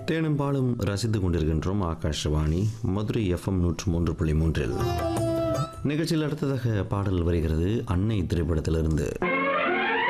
தேனும் பாலும் ரசித்துக் கொண்டிருக்கின்றோம். ஆகாஷவாணி மதுரை FM 103.3 நிகழ்ச்சியில் அடுத்ததாக பாடல் வருகிறது. அன்னை திரைப்படத்திலிருந்து